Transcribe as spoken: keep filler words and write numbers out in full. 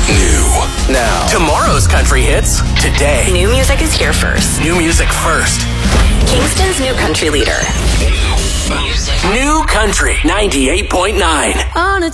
New. Now. Tomorrow's country hits. Today. New music is here first. New music first. Kingston's new country leader. New Country ninety-eight point nine. On a